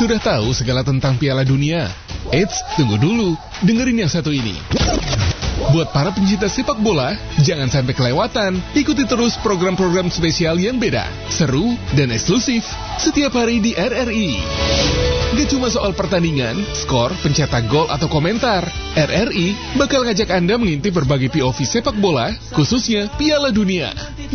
Sudah tahu segala tentang Piala Dunia? Eits, tunggu dulu, dengerin yang satu ini. Buat para pencinta sepak bola, jangan sampai kelewatan. Ikuti terus program-program spesial yang beda, seru, dan eksklusif setiap hari di RRI. Gak cuma soal pertandingan, skor, pencetak gol, atau komentar. RRI bakal ngajak Anda mengintip berbagai POV sepak bola, khususnya Piala Dunia.